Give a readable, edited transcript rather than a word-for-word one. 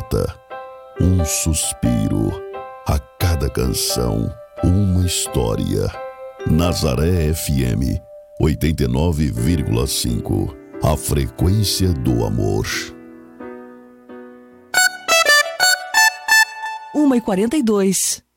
nota, um suspiro, a cada canção, uma história. Nazaré FM 89,5. A frequência do amor. 1h42.